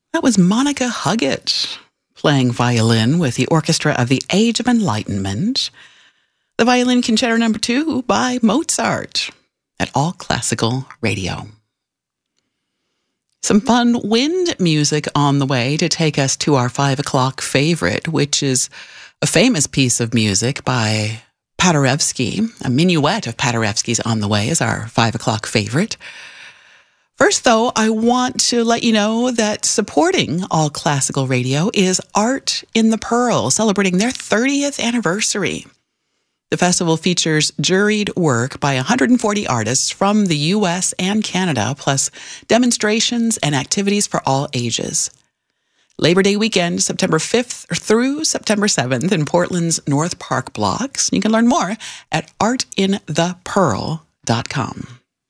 That was Monica Huggett playing violin with the Orchestra of the Age of Enlightenment. The Violin Concerto No. 2 by Mozart at All Classical Radio. Some fun wind music on the way to take us to our 5 o'clock favorite, which is a famous piece of music by Paderewski. A minuet of Paderewski's on the way is our 5 o'clock favorite. First, though, I want to let you know that supporting All Classical Radio is Art in the Pearl, celebrating their 30th anniversary. The festival features juried work by 140 artists from the U.S. and Canada, plus demonstrations and activities for all ages. Labor Day weekend, September 5th through September 7th in Portland's North Park blocks. You can learn more at artinthepearl.com.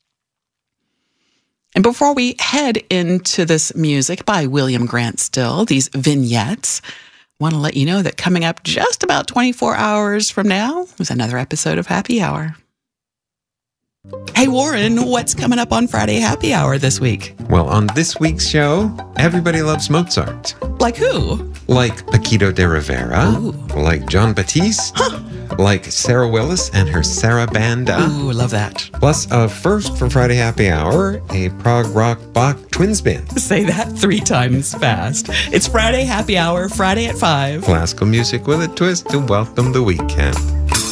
And before we head into this music by William Grant Still, these vignettes, I want to let you know that coming up just about 24 hours from now is another episode of Happy Hour. Hey, Warren, what's coming up on Friday Happy Hour this week? Well, on this week's show, everybody loves Mozart. Like who? Like Paquito de Rivera. Ooh. Like John Batiste. Huh. Like Sarah Willis and her Sarabanda. Ooh, love that. Plus, first for Friday Happy Hour, a prog rock Bach twin spin. Say that 3 times fast. It's Friday Happy Hour, Friday at 5. Classical music with a twist to welcome the weekend.